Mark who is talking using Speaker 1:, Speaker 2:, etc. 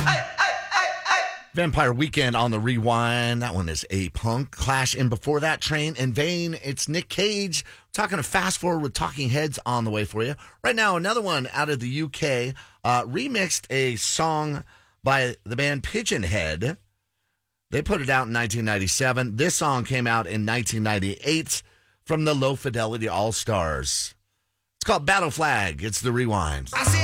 Speaker 1: Vampire Weekend on the Rewind. That one is A-Punk. Clash, and before that, Train in Vain. It's Nick Cage. Talking to Fast Forward with Talking Heads on the way for you. Right now, another one out of the UK. Remixed a song by the band Pigeon Head. They put it out in 1997. This song came out in 1998 from the Low Fidelity All-Stars. It's called Battle Flag. It's the Rewind.
Speaker 2: I see